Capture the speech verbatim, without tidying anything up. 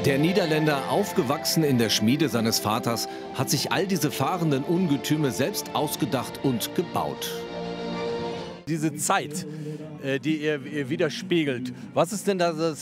Der Niederländer, aufgewachsen in der Schmiede seines Vaters, hat sich all diese fahrenden Ungetüme selbst ausgedacht und gebaut. Diese Zeit, die er widerspiegelt, was ist denn das